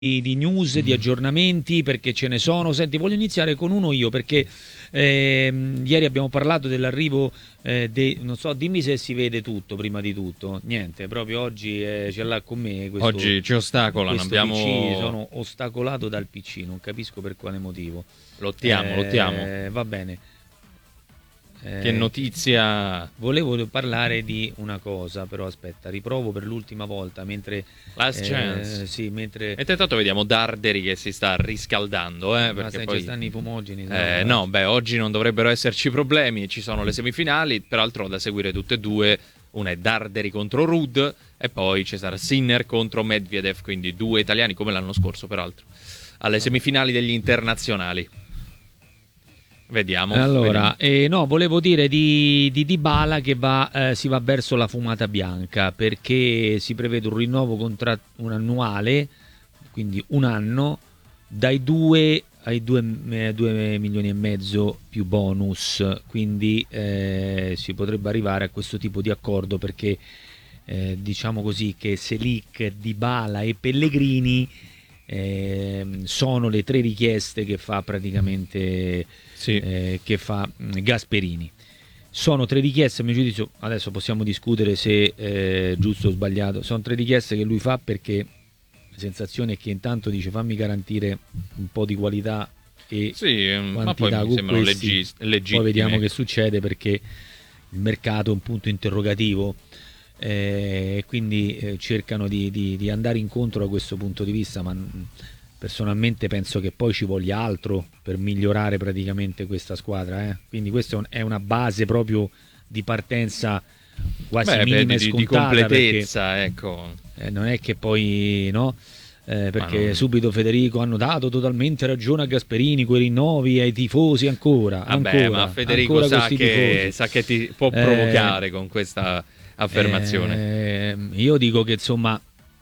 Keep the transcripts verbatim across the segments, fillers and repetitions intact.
di news, di aggiornamenti, perché ce ne sono. Senti, voglio iniziare con uno io perché ehm, ieri abbiamo parlato dell'arrivo eh, de, non so, dimmi se si vede tutto prima di tutto. Niente, proprio oggi eh, ce l'ha con me questo, oggi ci ostacolano, questo abbiamo... P C, sono ostacolato dal P C, non capisco per quale motivo. Lottiamo, Eh, lottiamo. Va bene. Che Eh, notizia? Volevo parlare di una cosa, però aspetta, riprovo per l'ultima volta mentre Last eh, chance. sì, mentre E intanto vediamo Darderi che si sta riscaldando, eh, ma perché se poi ci stanno i fumogeni, eh, no, beh, oggi non dovrebbero esserci problemi, ci sono le semifinali, peraltro da seguire tutte e due. Una è Darderi contro Ruud e poi ci sarà Sinner contro Medvedev, quindi due italiani come l'anno scorso, peraltro, alle semifinali degli internazionali. Vediamo. Allora, vediamo. eh, no, volevo dire di, di Dybala che va, eh, si va verso la fumata bianca perché si prevede un rinnovo contratto un annuale, quindi un anno, dai due ai due milioni e mezzo più bonus, quindi eh, si potrebbe arrivare a questo tipo di accordo perché eh, diciamo così che Selic, Dybala e Pellegrini eh, sono le tre richieste che fa praticamente Sì. eh, che fa mh, Gasperini. Sono tre richieste, a mio giudizio, adesso possiamo discutere se è giusto o sbagliato, sono tre richieste che lui fa perché la sensazione è che intanto dice fammi garantire un po' di qualità e sì, ma poi quantità mi con sembrano questi, leggi- legittime. poi vediamo che succede perché il mercato è un punto interrogativo e eh, quindi eh, cercano di, di, di andare incontro da questo punto di vista, ma mh, personalmente penso che poi ci voglia altro per migliorare praticamente questa squadra, eh? Quindi questa è una base proprio di partenza quasi Beh, minima beh, e di, di scontata, completezza, perché, ecco. eh, non è che poi no eh, perché non... subito Federico hanno dato totalmente ragione a Gasperini, quei rinnovi ai tifosi ancora, Vabbè, ancora ma Federico ancora sa che, sa che ti può provocare eh, con questa affermazione. Eh, io dico che insomma,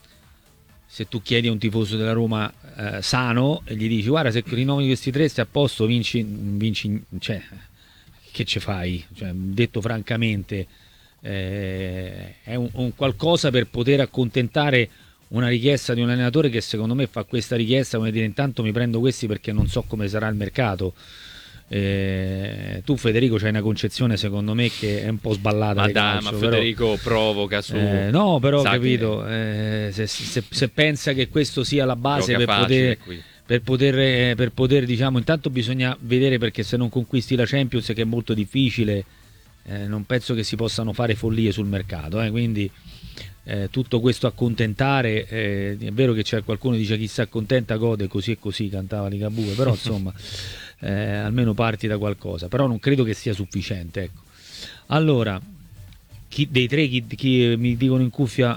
se tu chiedi a un tifoso della Roma eh, sano e gli dici guarda se rinnovi questi tre stai a posto, vinci, vinci cioè, che ci fai? Cioè, detto francamente, eh, è un, un qualcosa per poter accontentare una richiesta di un allenatore che secondo me fa questa richiesta come dire intanto mi prendo questi perché non so come sarà il mercato. Eh, tu Federico c'hai una concezione secondo me che è un po' sballata, ma di dai, calcio, ma però, Federico provoca su eh, no però capito che... eh, se, se, se pensa che questo sia la base per poter, poter, per poter eh, per poter diciamo intanto bisogna vedere, perché se non conquisti la Champions, che è molto difficile, eh, non penso che si possano fare follie sul mercato, eh, quindi eh, tutto questo accontentare, eh, è vero che c'è qualcuno che dice chi si accontenta gode, così e così cantava Ligabue, però insomma Eh, almeno parti da qualcosa, però non credo che sia sufficiente, ecco. Allora chi, dei tre chi, chi mi dicono in cuffia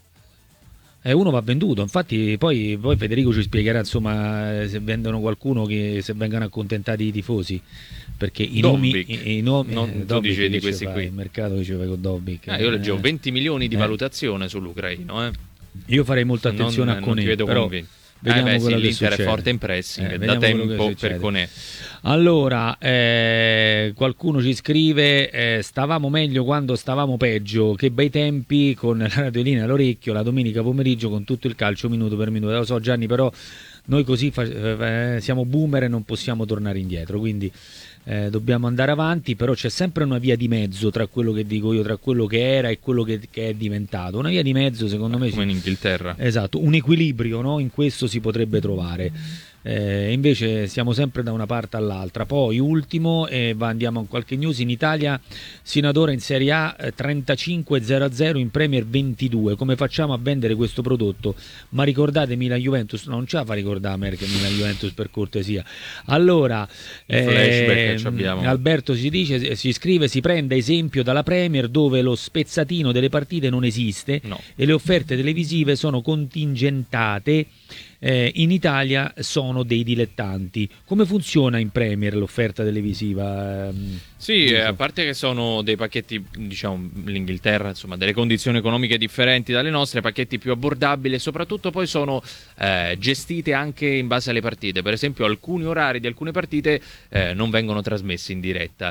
eh, uno va venduto, infatti poi, poi Federico ci spiegherà insomma se vendono qualcuno, che se vengano accontentati i tifosi, perché i Dobbik. nomi, i, i nomi non, eh, tu dici di questi fai, qui il mercato diceva con Dobbik, ah, io leggevo eh, venti milioni di eh. valutazione sull'ucraino, eh. Io farei molta attenzione non, a Conè, non ti vedo però convinto. vediamo eh beh, quello sì, che l'Inter succede. è forte in pressing eh, da tempo per Conè. Allora eh, qualcuno ci scrive eh, stavamo meglio quando stavamo peggio, che bei tempi, con la radiolina all'orecchio la domenica pomeriggio con tutto il calcio minuto per minuto. Lo so Gianni, però noi così fa- eh, siamo boomer e non possiamo tornare indietro, quindi Eh, dobbiamo andare avanti, però c'è sempre una via di mezzo tra quello che dico io, tra quello che era e quello che, che è diventato. Una via di mezzo secondo Beh, me come ci... in Inghilterra, esatto, un equilibrio, no? In questo si potrebbe trovare. Eh, invece siamo sempre da una parte all'altra. Poi ultimo, eh, va, andiamo a qualche news. In Italia sino ad ora in Serie A eh, trentacinque zero a zero, in Premier ventidue. Come facciamo a vendere questo prodotto? Ma ricordate Milan Juventus? No, non ce la fa ricordare Merkel Milan Juventus, per cortesia. Allora il flashback eh, che abbiamo. Alberto si dice, si scrive, si prende esempio dalla Premier, dove lo spezzatino delle partite non esiste, no. e le offerte televisive sono contingentate. Eh, in Italia sono dei dilettanti. Come funziona in Premier l'offerta televisiva? Sì, eh, a parte che sono dei pacchetti, diciamo, l'Inghilterra, insomma, delle condizioni economiche differenti dalle nostre, pacchetti più abbordabili, e soprattutto poi sono eh, gestite anche in base alle partite. Per esempio, alcuni orari di alcune partite eh, non vengono trasmessi in diretta.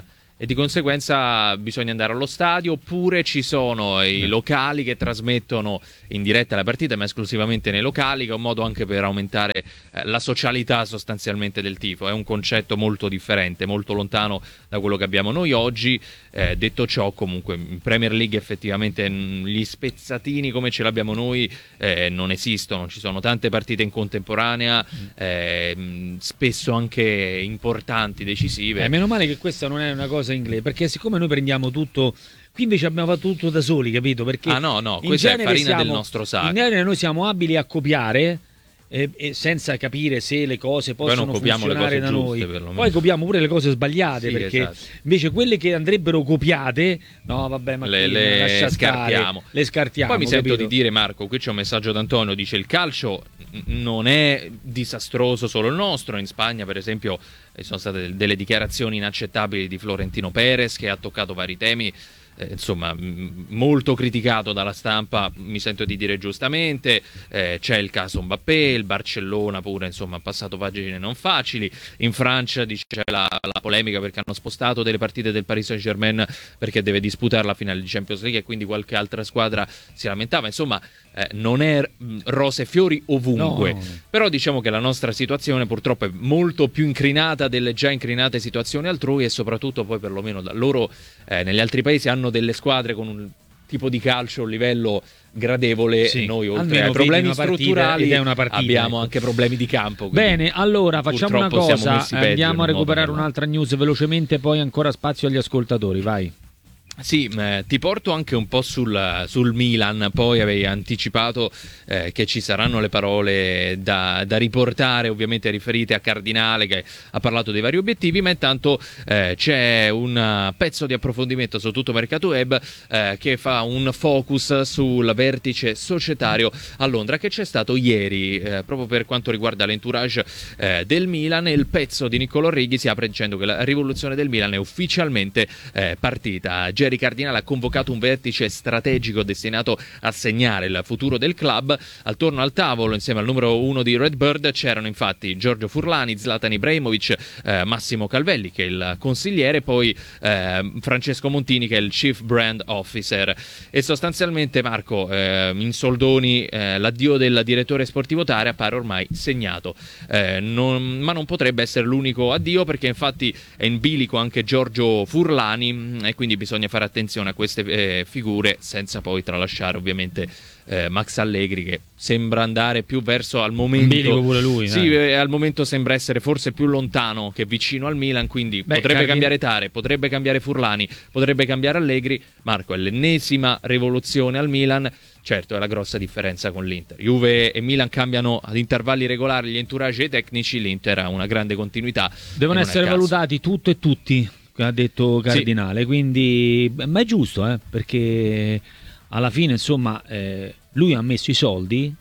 e di conseguenza bisogna andare allo stadio, oppure ci sono i locali che trasmettono in diretta la partita, ma esclusivamente nei locali, che è un modo anche per aumentare eh, la socialità sostanzialmente del tifo. È un concetto molto differente, molto lontano da quello che abbiamo noi oggi. Eh, detto ciò, comunque in Premier League effettivamente mh, gli spezzatini come ce l'abbiamo noi eh, non esistono, ci sono tante partite in contemporanea, eh, mh, spesso anche importanti, decisive. Eh, meno male che questa non è una cosa inglese, perché siccome noi prendiamo tutto, qui invece abbiamo fatto tutto da soli, capito? Perché ah no, no, in questa è genere farina siamo, del nostro sacco. In genere noi siamo abili a copiare e, e senza capire se le cose possono Poi non copiamo funzionare le da cose noi. giuste, perlomeno. Poi copiamo pure le cose sbagliate, Sì, perché esatto. invece quelle che andrebbero copiate, no vabbè, ma le, chi, le lascia scartiamo. stare, le scartiamo. Poi mi sento capito? di dire, Marco, qui c'è un messaggio d'Antonio, dice il calcio non è disastroso solo il nostro. In Spagna per esempio ci sono state delle dichiarazioni inaccettabili di Florentino Perez, che ha toccato vari temi, eh, insomma m- molto criticato dalla stampa, mi sento di dire giustamente. Eh, c'è il caso Mbappé, il Barcellona pure insomma ha passato pagine non facili. In Francia dice, c'è la, la polemica perché hanno spostato delle partite del Paris Saint-Germain perché deve disputare la finale di Champions League e quindi qualche altra squadra si lamentava. Insomma eh, non è mh, rose e fiori ovunque, No. però diciamo che la nostra situazione purtroppo è molto più incrinata delle già incrinate situazioni altrui, e soprattutto poi perlomeno da loro eh, negli altri paesi hanno delle squadre con un tipo di calcio a un livello gradevole. Sì, Noi oltre almeno ai vedi problemi una partita strutturali ed è una partita, abbiamo ecco. anche problemi di campo. quindi Bene, allora facciamo una purtroppo siamo cosa, messi peggio andiamo a in un modo recuperare o nell'altro. un'altra news velocemente, poi ancora spazio agli ascoltatori, vai. Sì, eh, ti porto anche un po' sul, sul Milan. Poi avevi anticipato eh, che ci saranno le parole da, da riportare, ovviamente riferite a Cardinale, che ha parlato dei vari obiettivi, ma intanto eh, c'è un pezzo di approfondimento su tutto Mercato Web eh, che fa un focus sul vertice societario a Londra che c'è stato ieri, eh, proprio per quanto riguarda l'entourage eh, del Milan. E il pezzo di Niccolò Righi si apre dicendo che la rivoluzione del Milan è ufficialmente eh, partita. Jerry Cardinale ha convocato un vertice strategico destinato a segnare il futuro del club. Attorno al tavolo, insieme al numero uno di Redbird, c'erano infatti Giorgio Furlani, Zlatan Ibrahimovic, eh, Massimo Calvelli, che è il consigliere, poi eh, Francesco Montini, che è il Chief Brand Officer. E sostanzialmente, Marco, eh, in soldoni, eh, l'addio del direttore sportivo Tare appare ormai segnato. Eh, non, ma non potrebbe essere l'unico addio, perché infatti è in bilico anche Giorgio Furlani, e quindi bisogna fare attenzione a queste eh, figure, senza poi tralasciare ovviamente eh, Max Allegri, che sembra andare più verso, al momento Bilico pure lui, sì, dai. eh, al momento sembra essere forse più lontano che vicino al Milan, quindi Beh, potrebbe Cardin- cambiare Tare, potrebbe cambiare Furlani, potrebbe cambiare Allegri. Marco, è l'ennesima rivoluzione al Milan. Certo, è la grossa differenza con l'Inter. Juve e Milan cambiano ad intervalli regolari gli entourage e i tecnici, l'Inter ha una grande continuità. Devono e non è essere caso. valutati tutto e tutti, ha detto Cardinale, sì. Quindi ma è giusto, eh, perché alla fine insomma eh, lui ha messo i soldi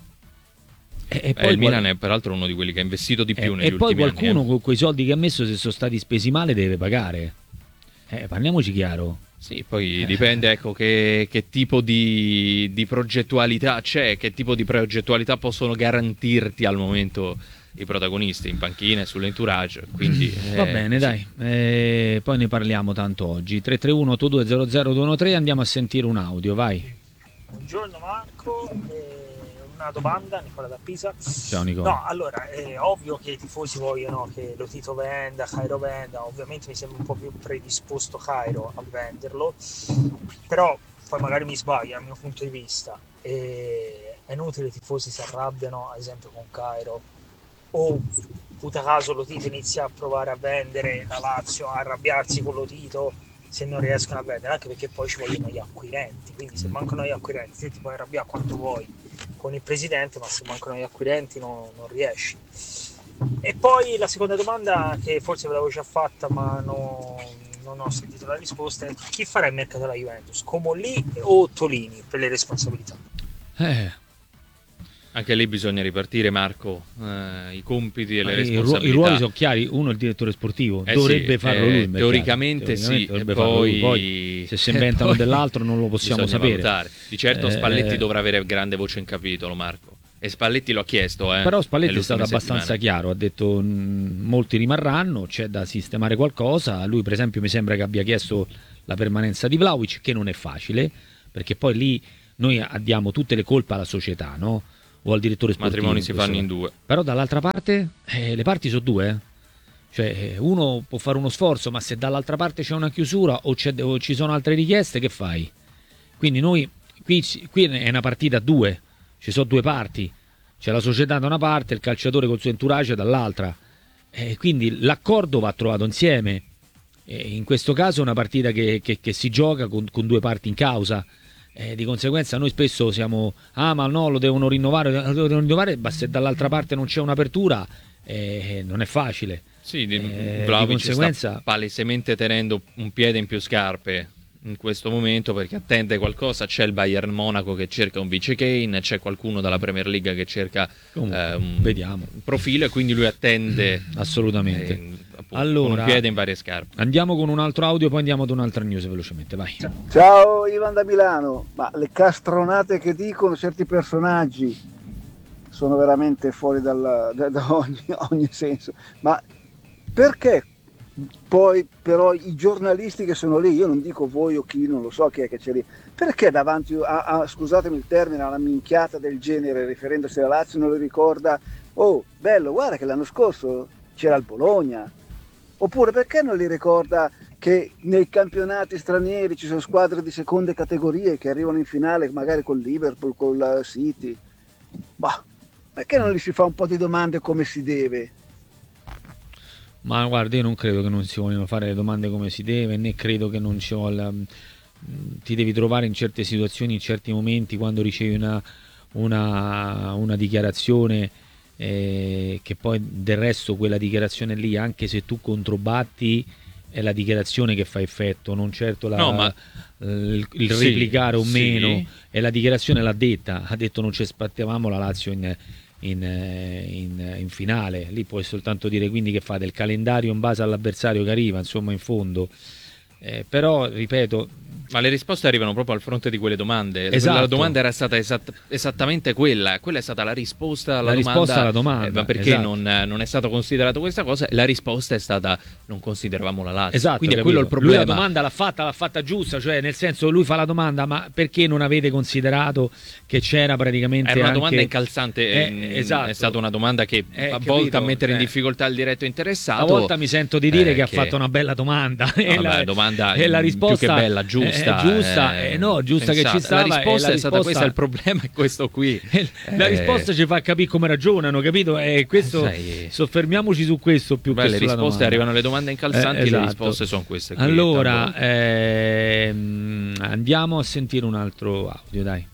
e, e poi eh, il qual- Milan è peraltro uno di quelli che ha investito di più eh, negli e poi ultimi qualcuno anni. con quei soldi che ha messo, se sono stati spesi male, deve pagare. Eh, parliamoci chiaro. Sì, poi dipende ecco che, che tipo di, di progettualità c'è, che tipo di progettualità possono garantirti al momento i protagonisti in panchina e sull'entourage. Quindi va eh, bene, sì. dai, eh, poi ne parliamo tanto oggi. Tre tre uno otto due zero zero due uno tre, andiamo a sentire un audio, vai. Buongiorno Marco, eh, una domanda, Nicola da Pisa. Ciao Nicola. No, allora, è ovvio che i tifosi vogliono che lo Tito venda, Cairo venda, ovviamente mi sembra un po' più predisposto Cairo a venderlo, però poi magari mi sbaglio dal mio punto di vista, e è inutile che i tifosi si arrabbiano, ad esempio con Cairo, o puta caso lo Tito inizia a provare a vendere la Lazio, a arrabbiarsi con lo Tito se non riescono a vendere, anche perché poi ci vogliono gli acquirenti, quindi se mancano gli acquirenti te ti puoi arrabbiare quanto vuoi con il presidente, ma se mancano gli acquirenti no, non riesci. E poi la seconda domanda, che forse ve l'avevo già fatta ma no, non ho sentito la risposta, è: chi farà il mercato della Juventus? Comolli o Tolini per le responsabilità? Eh, Anche lì bisogna ripartire, Marco, eh, i compiti e le i, responsabilità. ruo- i ruoli sono chiari, uno è il direttore sportivo, Eh dovrebbe sì, farlo eh, lui il mercato. teoricamente sì, dovrebbe e farlo lui. poi- Poi se si inventano poi dell'altro non lo possiamo bisogna sapere. valutare. Di certo Eh, Spalletti dovrà avere grande voce in capitolo, Marco. E Spalletti lo ha chiesto, eh, però Spalletti è stato abbastanza chiaro, ha detto mh, molti rimarranno, c'è da sistemare qualcosa. Lui per esempio mi sembra che abbia chiesto la permanenza di Vlahovic, che non è facile, perché poi lì noi diamo tutte le colpe alla società, no? O al direttore sportivo. I matrimoni si fanno in due. Però dall'altra parte eh, le parti sono due, eh. Cioè uno può fare uno sforzo, ma se dall'altra parte c'è una chiusura o, c'è, o ci sono altre richieste, che fai? Quindi noi qui, qui è una partita a due, ci sono due parti, c'è la società da una parte, il calciatore col suo entourage dall'altra, e quindi l'accordo va trovato insieme. E in questo caso è una partita che, che, che si gioca con, con due parti in causa, e di conseguenza noi spesso siamo ah ma no, lo devono rinnovare, lo devono rinnovare, ma se dall'altra parte non c'è un'apertura eh, non è facile. Sì, di, eh, Vlahovic di conseguenza sta palesemente tenendo un piede in più scarpe in questo momento, perché attende qualcosa. C'è il Bayern Monaco che cerca un vice Kane, c'è qualcuno dalla Premier League che cerca Comunque, eh, un, vediamo. un profilo, e quindi lui attende assolutamente. eh, appunto, Allora, con un piede in varie scarpe. Andiamo con un altro audio, poi andiamo ad un'altra news velocemente, vai. Ciao Ivan da Milano, ma le castronate che dicono certi personaggi sono veramente fuori dalla, da, da ogni, ogni senso. Ma perché poi però i giornalisti che sono lì, io non dico voi o chi, non lo so chi è che c'è lì, perché davanti a, a scusatemi il termine, a una minchiata del genere riferendosi alla Lazio non le ricorda oh bello, guarda che l'anno scorso c'era il Bologna? Oppure perché non li ricorda che nei campionati stranieri ci sono squadre di seconde categorie che arrivano in finale magari col Liverpool, col City? Bah, perché non gli si fa un po' di domande come si deve? Ma guarda, io non credo che non si vogliono fare le domande come si deve, né credo che non ci voglia. Ti devi trovare in certe situazioni, in certi momenti, quando ricevi una, una, una dichiarazione eh, che poi del resto quella dichiarazione lì, anche se tu controbatti, è la dichiarazione che fa effetto, non certo la, no, ma... il, il sì, replicare o sì. meno. E la dichiarazione l'ha detta, ha detto non ci aspettavamo la Lazio in... In, in, in finale, lì puoi soltanto dire quindi che fate il calendario in base all'avversario che arriva, insomma in fondo eh, però ripeto, ma le risposte arrivano proprio al fronte di quelle domande. Esatto. La domanda era stata esatt- esattamente quella, quella è stata la risposta alla la domanda, risposta alla domanda eh, ma perché esatto. non, non è stato considerato questa cosa, e la risposta è stata non consideravamo la Lazio, esatto, quindi è capito. quello il problema. Lui la domanda l'ha fatta, l'ha fatta giusta, cioè nel senso lui fa la domanda ma perché non avete considerato che c'era praticamente era una anche... domanda incalzante, eh, esatto. È stata una domanda che eh, a capito, volte a mettere eh. in difficoltà il diretto interessato. A volta mi sento di dire eh, che, che ha fatto una bella domanda e no, la, beh, domanda e la risposta più che bella, giusta, è giusta, eh, eh, no, giusta che ci stava. La risposta la è stata risposta... questa, il problema è questo qui. La eh... risposta ci fa capire come ragionano, capito? E questo, Sai... soffermiamoci su questo più Beh, che le sulla risposte domanda. arrivano le domande incalzanti, eh, esatto. Le risposte sono queste qui. Allora ehm, andiamo a sentire un altro audio, dai.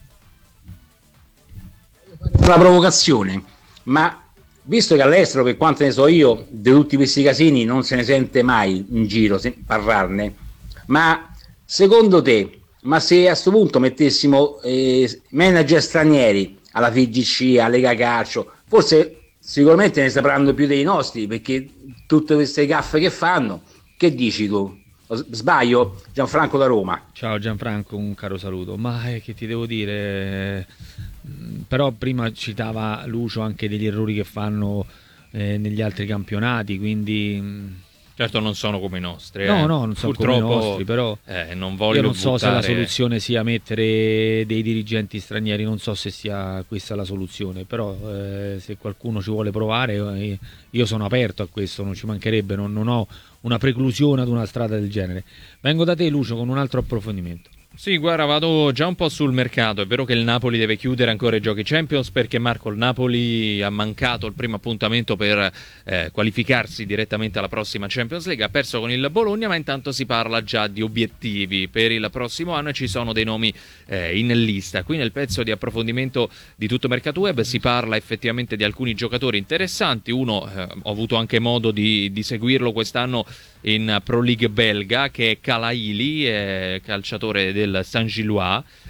Una provocazione, ma visto che all'estero, per quanto ne so io, di tutti questi casini non se ne sente mai in giro parlarne, ma secondo te, ma se a questo punto mettessimo eh, manager stranieri alla F I G C, alla Lega Calcio, forse sicuramente ne sapranno più dei nostri, perché tutte queste gaffe che fanno, che dici tu? Sbaglio? Gianfranco da Roma. Ciao Gianfranco, un caro saluto. Ma eh, che ti devo dire? Però prima citava Lucio anche degli errori che fanno eh, negli altri campionati, quindi certo non sono come i nostri. No, eh. no, non sono Purtroppo, come i nostri, però eh, non voglio io non so buttare... se la soluzione sia mettere dei dirigenti stranieri, non so se sia questa la soluzione, però eh, se qualcuno ci vuole provare eh, io sono aperto a questo, non ci mancherebbe, non, non ho una preclusione ad una strada del genere. Vengo da te Lucio con un altro approfondimento. Sì, guarda, vado già un po' sul mercato. È vero che il Napoli deve chiudere ancora i giochi Champions, perché Marco, il Napoli ha mancato il primo appuntamento per eh, qualificarsi direttamente alla prossima Champions League, ha perso con il Bologna, ma intanto si parla già di obiettivi per il prossimo anno e ci sono dei nomi eh, in lista. Qui nel pezzo di approfondimento di Tutto Mercato Web si parla effettivamente di alcuni giocatori interessanti. Uno, eh, ho avuto anche modo di, di seguirlo quest'anno in Pro League belga, che è Kalaili, eh, calciatore del Saint-Gilloise,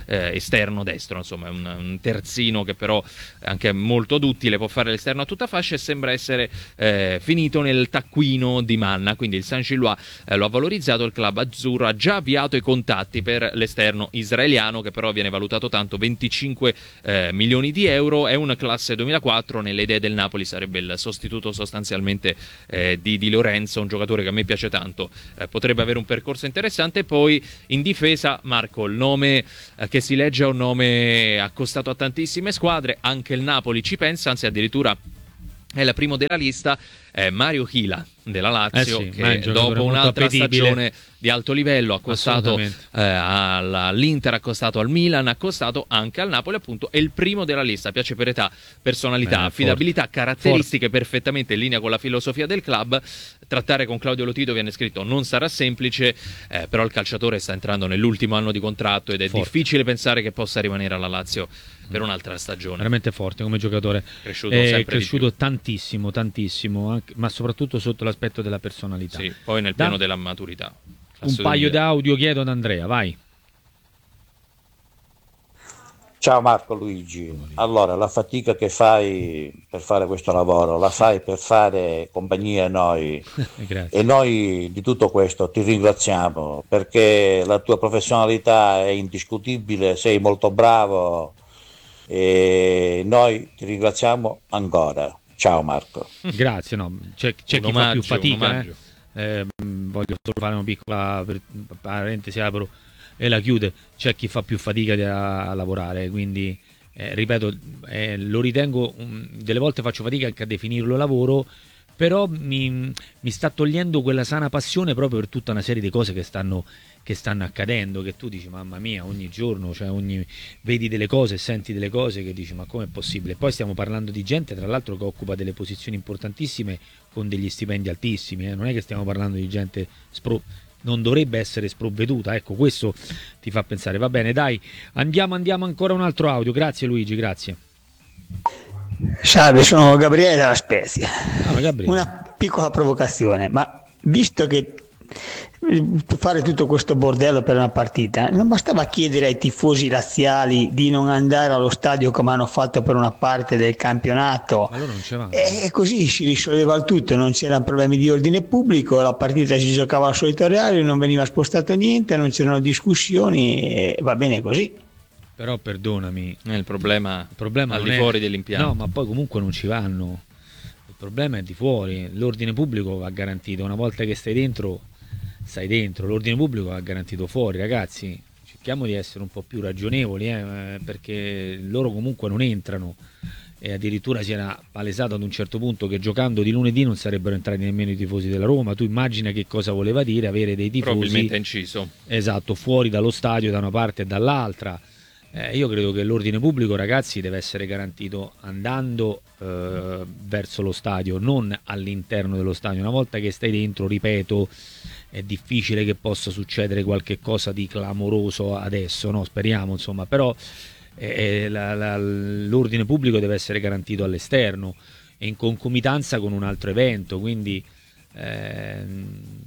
eh, esterno destro, insomma è un, un terzino che però è anche molto duttile, può fare l'esterno a tutta fascia e sembra essere eh, finito nel taccuino di Manna, quindi il Saint-Gillois eh, lo ha valorizzato, il club azzurro ha già avviato i contatti per l'esterno israeliano che però viene valutato tanto, venticinque eh, milioni di euro, è un classe duemilaquattro, nelle idee del Napoli sarebbe il sostituto sostanzialmente eh, di Di Lorenzo, un giocatore che a me piace tanto, eh, potrebbe avere un percorso interessante. Poi in difesa, Marco, il nome eh, che si legge è un nome accostato a tantissime squadre, anche il Napoli ci pensa, anzi addirittura è il primo della lista, eh, Mario Hila della Lazio, eh sì, che dopo un'altra stagione di alto livello ha costato eh, all'Inter, ha costato al Milan, ha costato anche al Napoli, appunto è il primo della lista, piace per età, personalità, Beh, affidabilità, forte, caratteristiche forte. perfettamente in linea con la filosofia del club. Trattare con Claudio Lotito, viene scritto, non sarà semplice, eh, però il calciatore sta entrando nell'ultimo anno di contratto ed è Forte. difficile pensare che possa rimanere alla Lazio per un'altra stagione. Veramente forte come giocatore, Cresciuto è sempre cresciuto di più. tantissimo, tantissimo, anche, ma soprattutto sotto l'aspetto della personalità. Sì, poi nel Da- piano della maturità. Un paio d'audio chiedo ad Andrea, vai. Ciao Marco Luigi, allora la fatica che fai per fare questo lavoro la fai per fare compagnia a noi Grazie. e noi di tutto questo ti ringraziamo perché la tua professionalità è indiscutibile, sei molto bravo e noi ti ringraziamo ancora. Ciao Marco. Grazie, no, c'è, c'è Un chi fa omaggio, più un fatica, eh. omaggio. Eh, mh, voglio solo fare una piccola per- parentesi, apro e la chiude, c'è chi fa più fatica di- a, a lavorare, quindi eh, ripeto, eh, lo ritengo, um, delle volte faccio fatica anche a definirlo lavoro, però mi, mi sta togliendo quella sana passione proprio per tutta una serie di cose che stanno, che stanno accadendo, che tu dici mamma mia ogni giorno, cioè ogni, vedi delle cose, senti delle cose che dici ma com'è possibile. Poi stiamo parlando di gente tra l'altro che occupa delle posizioni importantissime con degli stipendi altissimi, eh. Non è che stiamo parlando di gente spro- non dovrebbe essere sprovveduta, ecco, questo ti fa pensare. Va bene, dai, andiamo andiamo ancora un altro audio. Grazie Luigi, grazie. Salve, sono Gabriele dalla Spezia. Ah, Gabriele. Una piccola provocazione, ma visto che fare tutto questo bordello per una partita, non bastava chiedere ai tifosi laziali di non andare allo stadio come hanno fatto per una parte del campionato, Ma loro non ce vanno. e così si risolveva il tutto, non c'erano problemi di ordine pubblico, la partita si giocava al solito orario, non veniva spostato niente, non c'erano discussioni e va bene così. Però perdonami, È il problema, il problema al non di è- fuori dell'impianto. No, ma poi comunque non ci vanno. Il problema è di fuori. L'ordine pubblico va garantito. Una volta che stai dentro, stai dentro. L'ordine pubblico va garantito fuori, ragazzi. Cerchiamo di essere un po' più ragionevoli, eh, perché loro comunque non entrano. E addirittura si era palesato ad un certo punto che giocando di lunedì non sarebbero entrati nemmeno i tifosi della Roma. Tu immagina che cosa voleva dire avere dei tifosi, Probabilmente è inciso. esatto, fuori dallo stadio da una parte e dall'altra. Eh, io credo che l'ordine pubblico, ragazzi, deve essere garantito andando eh, verso lo stadio, non all'interno dello stadio. Una volta che stai dentro, ripeto, è difficile che possa succedere qualche cosa di clamoroso adesso, no? Speriamo, insomma, però eh, la- la- l'ordine pubblico deve essere garantito all'esterno e in concomitanza con un altro evento, quindi ehm,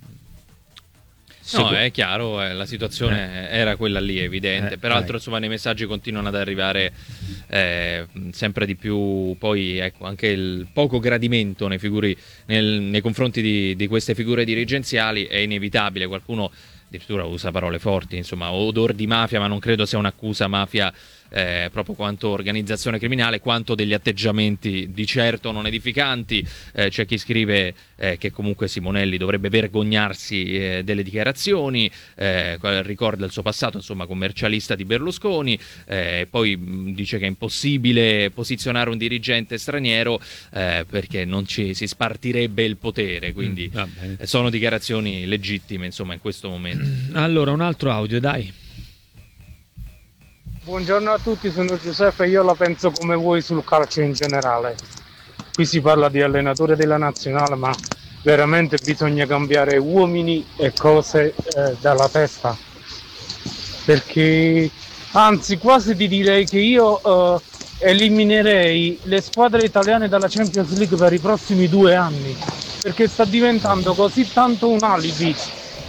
No, seco- è chiaro, eh, la situazione era quella lì, è evidente. Eh, Peraltro, vai. insomma, nei messaggi continuano ad arrivare eh, sempre di più, poi ecco, anche il poco gradimento nei, figuri, nel- nei confronti di, di queste figure dirigenziali è inevitabile. Qualcuno addirittura usa parole forti, insomma, odor di mafia, ma non credo sia un'accusa mafia eh, proprio quanto organizzazione criminale, quanto degli atteggiamenti di certo non edificanti. Eh, c'è chi scrive eh, che comunque Simonelli dovrebbe vergognarsi eh, delle dichiarazioni, eh, ricorda il suo passato, insomma, commercialista di Berlusconi, eh, poi mh, dice che è impossibile posizionare un dirigente straniero eh, perché non ci si spartirebbe il potere, quindi Mm, va bene. eh, sono dichiarazioni legittime, insomma, in questo momento. Allora, un altro audio, dai. Buongiorno a tutti, sono Giuseppe, io la penso come voi sul calcio in generale. Qui si parla di allenatore della nazionale, ma veramente bisogna cambiare uomini e cose eh, dalla testa. Perché, anzi, quasi ti direi che io eh, eliminerei le squadre italiane dalla Champions League per i prossimi due anni, perché sta diventando così tanto un alibi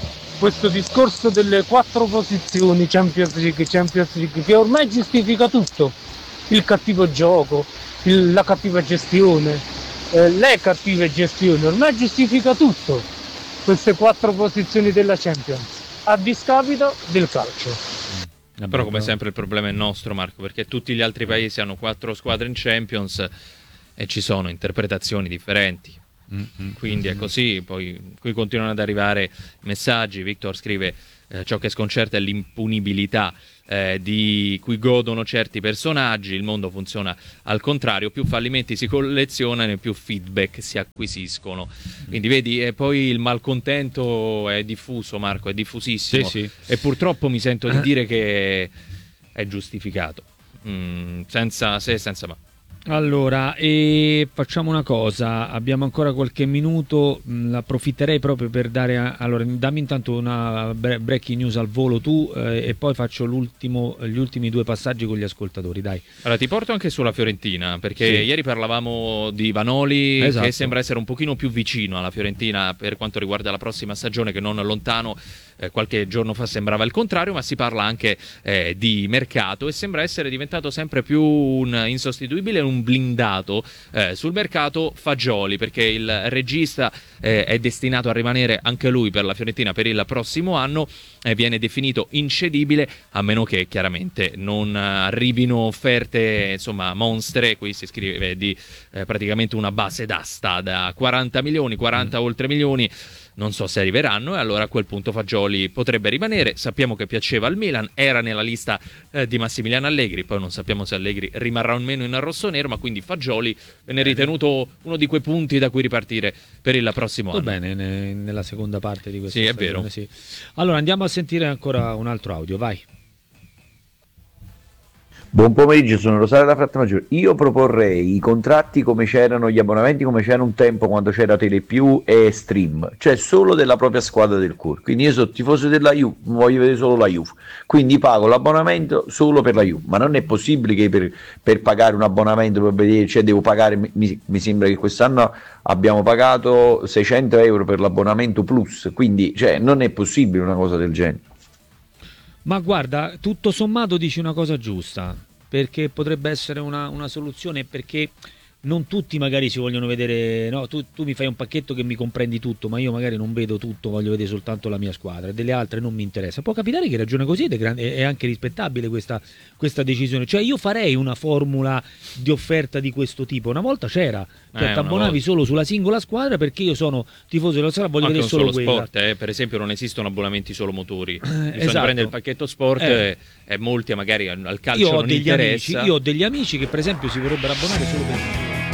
questo discorso delle quattro posizioni, Champions League, Champions League, che ormai giustifica tutto, il cattivo gioco, il, la cattiva gestione, eh, le cattive gestioni, ormai giustifica tutto, queste quattro posizioni della Champions, a discapito del calcio. Mm. Però come sempre il problema è nostro, Marco, perché tutti gli altri paesi hanno quattro squadre in Champions e ci sono interpretazioni differenti. Mm-hmm. Quindi è così, poi qui continuano ad arrivare messaggi. Victor scrive eh, ciò che sconcerta è l'impunibilità eh, di cui godono certi personaggi, il mondo funziona al contrario, più fallimenti si collezionano e più feedback si acquisiscono. Quindi vedi, e poi il malcontento è diffuso, Marco, è diffusissimo. Sì, sì. E purtroppo mi sento di dire che è giustificato, mm, senza se e senza ma. Allora, e facciamo una cosa, abbiamo ancora qualche minuto, mh, approfitterei proprio per dare, a, allora dammi intanto una bre- breaking news al volo tu eh, e poi faccio l'ultimo, gli ultimi due passaggi con gli ascoltatori, dai. Allora ti porto anche sulla Fiorentina, perché Sì. ieri parlavamo di Vanoli, Esatto. che sembra essere un pochino più vicino alla Fiorentina per quanto riguarda la prossima stagione, che non lontano. Eh, qualche giorno fa sembrava il contrario, ma si parla anche eh, di mercato e sembra essere diventato sempre più un insostituibile, un blindato eh, sul mercato Fagioli, perché il regista eh, è destinato a rimanere anche lui per la Fiorentina per il prossimo anno, eh, viene definito incedibile a meno che chiaramente non arrivino offerte insomma monstre. Qui si scrive di eh, praticamente una base d'asta da quaranta milioni, quaranta mm. oltre milioni. Non so se arriveranno e allora a quel punto Fagioli potrebbe rimanere. Sappiamo che piaceva al Milan, era nella lista eh, di Massimiliano Allegri, poi non sappiamo se Allegri rimarrà o meno in rossonero, ma quindi Fagioli viene ritenuto uno di quei punti da cui ripartire per il prossimo Va anno. bene, ne- nella seconda parte di questa Sì, è stagione, vero. sì. Allora andiamo a sentire ancora un altro audio, vai. Buon pomeriggio, sono Rosario da Frattamaggiore. Io proporrei i contratti come c'erano, gli abbonamenti come c'era un tempo quando c'era Telepiù e Stream, cioè solo della propria squadra del cuore. Quindi io sono tifoso della Juve, voglio vedere solo la Juve, quindi pago l'abbonamento solo per la Juve, ma non è possibile che per, per pagare un abbonamento per vedere, cioè devo pagare, mi, mi sembra che quest'anno abbiamo pagato seicento euro per l'abbonamento plus, quindi cioè, non è possibile una cosa del genere. Ma guarda, tutto sommato dici una cosa giusta, perché potrebbe essere una, una soluzione, perché non tutti magari si vogliono vedere, no, tu, tu mi fai un pacchetto che mi comprendi tutto, ma io magari non vedo tutto, voglio vedere soltanto la mia squadra, e delle altre non mi interessa. Può capitare che ragione così ed è, grande, è anche rispettabile questa, questa decisione. Cioè io farei una formula di offerta di questo tipo, una volta c'era, cioè Eh, ti abbonavi volta. solo sulla singola squadra perché io sono tifoso della squadra, voglio Anche vedere non solo solo quella. sport, eh. Per esempio non esistono abbonamenti solo motori, bisogna esatto. prendere il pacchetto sport Eh. e, e molti magari al al calcio Io ho non degli interessa. amici, io ho degli amici che per esempio si vorrebbero abbonare solo per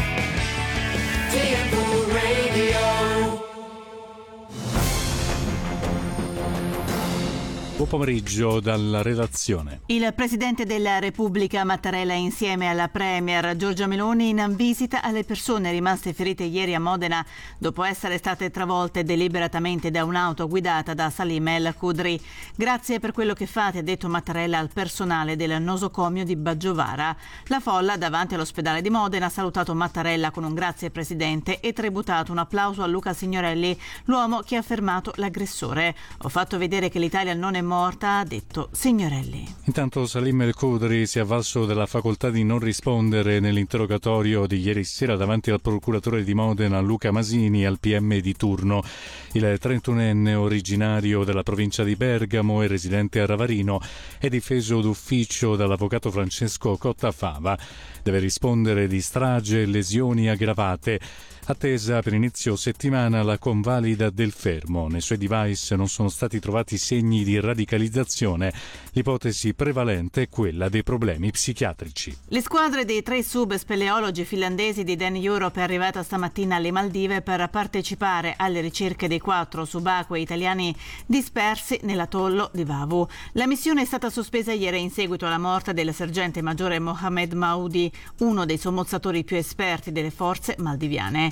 Buon pomeriggio dalla redazione. Il Presidente della Repubblica Mattarella insieme alla Premier Giorgia Meloni in visita alle persone rimaste ferite ieri a Modena dopo essere state travolte deliberatamente da un'auto guidata da Salim El Khudri. Grazie per quello che fate, ha detto Mattarella al personale del nosocomio di Baggiovara. La folla davanti all'ospedale di Modena ha salutato Mattarella con un grazie Presidente e tributato un applauso a Luca Signorelli, l'uomo che ha fermato l'aggressore. Ho fatto vedere che l'Italia non è morta, ha detto Signorelli. Intanto Salim El Khudri si è avvalso della facoltà di non rispondere nell'interrogatorio di ieri sera davanti al procuratore di Modena Luca Masini e al P M di turno. Il trentunenne originario della provincia di Bergamo e residente a Ravarino è difeso d'ufficio dall'avvocato Francesco Cottafava. Deve rispondere di strage e lesioni aggravate. Attesa per inizio settimana la convalida del fermo. Nei suoi device non sono stati trovati segni di radicalizzazione. L'ipotesi prevalente è quella dei problemi psichiatrici. Le squadre dei tre subspeleologi finlandesi di Dan Europe è arrivata stamattina alle Maldive per partecipare alle ricerche dei quattro subacquei italiani dispersi nell'atollo di Vavu. La missione è stata sospesa ieri in seguito alla morte del sergente maggiore Mohamed Maudi, uno dei sommozzatori più esperti delle forze maldiviane.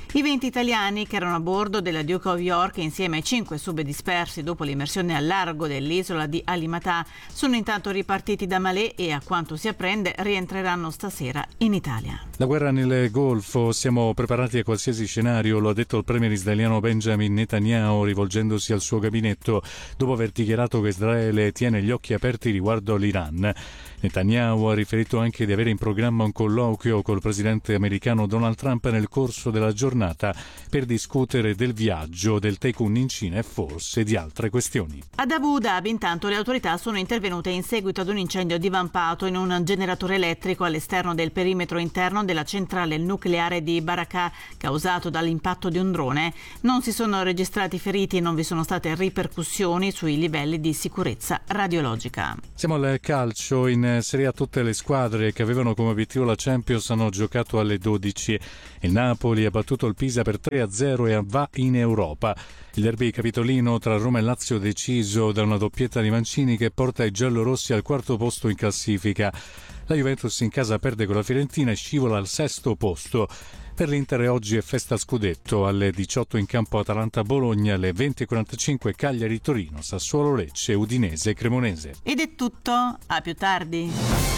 I venti italiani che erano a bordo della Duke of York insieme ai cinque sub dispersi dopo l'immersione al largo dell'isola di Alimatà sono intanto ripartiti da Malé e, a quanto si apprende, rientreranno stasera in Italia. La guerra nel Golfo, siamo preparati a qualsiasi scenario, lo ha detto il premier israeliano Benjamin Netanyahu rivolgendosi al suo gabinetto dopo aver dichiarato che Israele tiene gli occhi aperti riguardo all'Iran. Netanyahu ha riferito anche di avere in programma un colloquio col presidente americano Donald Trump nel corso della giornata per discutere del viaggio del tycoon in Cina e forse di altre questioni. Ad Abu Dhabi intanto le autorità sono intervenute in seguito ad un incendio divampato in un generatore elettrico all'esterno del perimetro interno della centrale nucleare di Barakah causato dall'impatto di un drone. Non si sono registrati feriti e non vi sono state ripercussioni sui livelli di sicurezza radiologica. Siamo al calcio. In Serie A tutte le squadre che avevano come obiettivo la Champions hanno giocato alle dodici. Il Napoli ha battuto il Pisa per tre a zero e va in Europa. Il derby capitolino tra Roma e Lazio deciso da una doppietta di Mancini che porta i giallorossi al quarto posto in classifica. La Juventus in casa perde con la Fiorentina e scivola al sesto posto. Per l'Inter oggi è festa scudetto, alle diciotto in campo Atalanta-Bologna, alle venti e quarantacinque Cagliari-Torino, Sassuolo-Lecce, Udinese-Cremonese. Ed è tutto, a più tardi.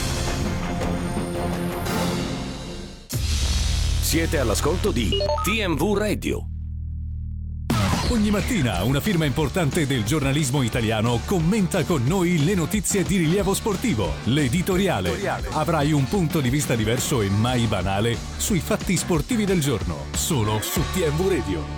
Siete all'ascolto di T M V Radio. Ogni mattina una firma importante del giornalismo italiano commenta con noi le notizie di rilievo sportivo. L'editoriale. Avrai un punto di vista diverso e mai banale sui fatti sportivi del giorno. Solo su T M V Radio.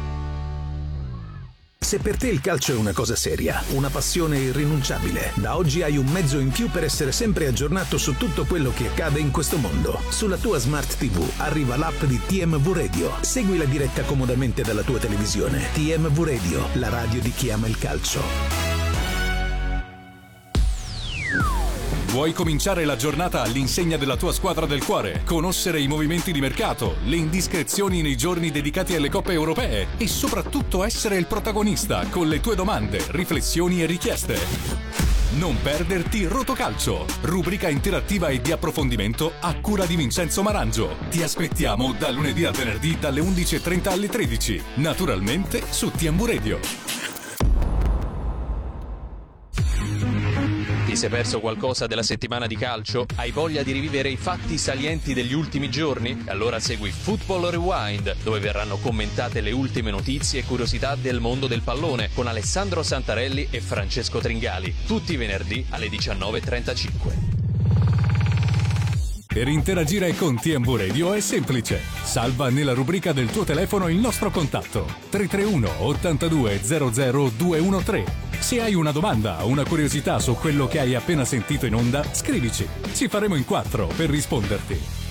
Se per te il calcio è una cosa seria, una passione irrinunciabile, da oggi hai un mezzo in più per essere sempre aggiornato su tutto quello che accade in questo mondo. Sulla tua Smart tivù arriva l'app di T M V Radio. Segui la diretta comodamente dalla tua televisione. T M V Radio, la radio di chi ama il calcio. Vuoi cominciare la giornata all'insegna della tua squadra del cuore? Conoscere i movimenti di mercato, le indiscrezioni nei giorni dedicati alle coppe europee e soprattutto essere il protagonista con le tue domande, riflessioni e richieste. Non perderti Rotocalcio, rubrica interattiva e di approfondimento a cura di Vincenzo Marangio. Ti aspettiamo da lunedì al venerdì dalle undici e trenta alle tredici, naturalmente su T M V Radio. Ti sei perso qualcosa della settimana di calcio? Hai voglia di rivivere i fatti salienti degli ultimi giorni? Allora segui Football Rewind, dove verranno commentate le ultime notizie e curiosità del mondo del pallone con Alessandro Santarelli e Francesco Tringali, tutti i venerdì alle diciannove e trentacinque. Per interagire con T M V Radio è semplice. Salva nella rubrica del tuo telefono il nostro contatto tre tre uno ottantadue zero zero due uno tre. Se hai una domanda o una curiosità su quello che hai appena sentito in onda, scrivici. Ci faremo in quattro per risponderti.